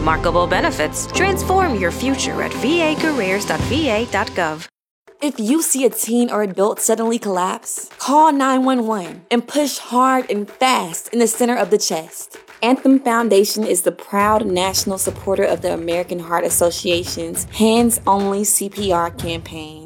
remarkable benefits. Transform your future at vacareers.va.gov. If you see a teen or adult suddenly collapse, call 911 and push hard and fast in the center of the chest. Anthem Foundation is the proud national supporter of the American Heart Association's Hands Only CPR campaign.